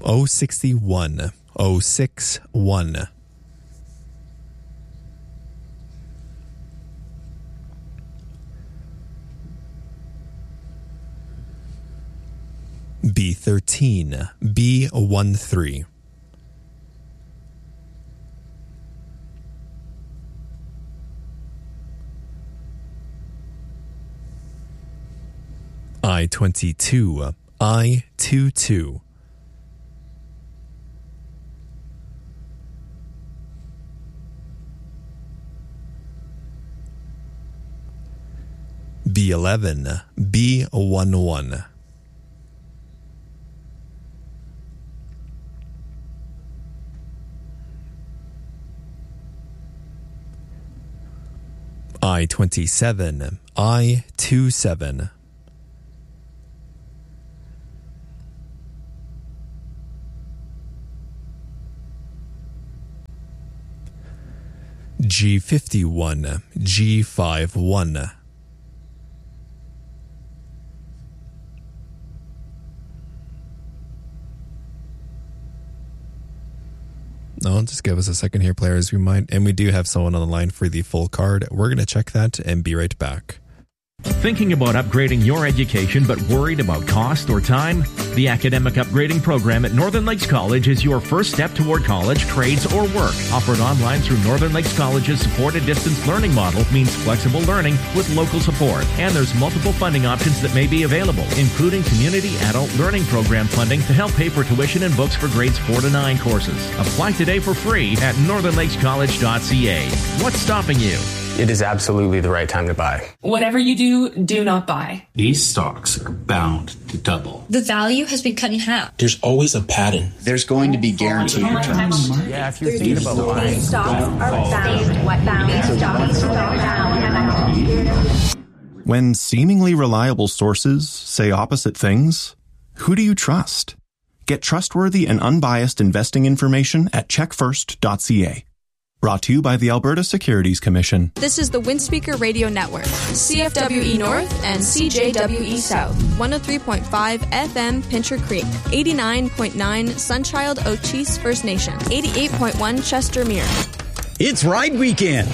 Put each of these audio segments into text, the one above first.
061. 061. B13. B13. I22. I22. B11. B11. I27. I27. G51. G51. No, just give us a second here, players. We do have someone on the line for the full card. We're going to check that and be right back. Thinking about upgrading your education but worried about cost or time? The Academic Upgrading Program at Northern Lakes College is your first step toward college, trades, or work. Offered online through Northern Lakes College's supported distance learning model means flexible learning with local support. And there's multiple funding options that may be available, including Community Adult Learning Program funding to help pay for tuition and books for grades 4 to 9 courses. Apply today for free at northernlakescollege.ca. What's stopping you? It is absolutely the right time to buy. Whatever you do, do not buy. These stocks are bound to double. The value has been cut in half. There's always a pattern. There's going to be guaranteed returns. Yeah, if you're thinking about buying, stocks are bound. When seemingly reliable sources say opposite things, who do you trust? Get trustworthy and unbiased investing information at checkfirst.ca. Brought to you by the Alberta Securities Commission. This is the Windspeaker Radio Network, CFWE North and CJWE South, 103.5 FM Pincher Creek, 89.9 Sunchild Ocheese First Nation, 88.1 Chester Muir. It's Ride Weekend.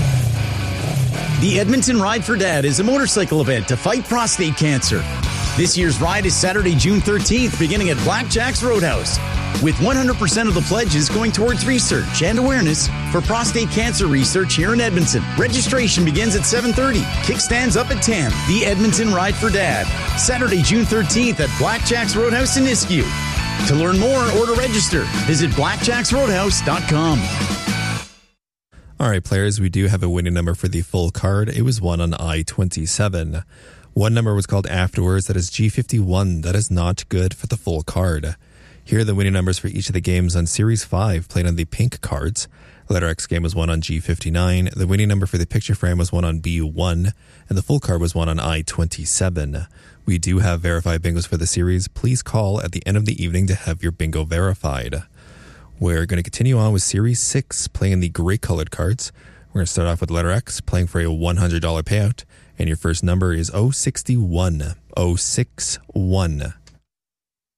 The Edmonton Ride for Dad is a motorcycle event to fight prostate cancer. This year's ride is Saturday, June 13th, beginning at Blackjack's Roadhouse, with 100% of the pledges going towards research and awareness for prostate cancer research here in Edmonton. Registration begins at 7:30. Kickstands up at 10. The Edmonton Ride for Dad, Saturday, June 13th at Blackjack's Roadhouse in Nisku. To learn more or to register, visit blackjacksroadhouse.com. All right, players, we do have a winning number for the full card. It was one on I-27. One number was called afterwards. That is G51. That is not good for the full card. Here are the winning numbers for each of the games on Series 5, played on the pink cards. The letter X game was one on G59. The winning number for the picture frame was one on B1. And the full card was one on I-27. We do have verified bingos for the series. Please call at the end of the evening to have your bingo verified. We're going to continue on with Series 6, playing the gray colored cards. We're going to start off with letter X, playing for a $100 payout. And your first number is 061. 061.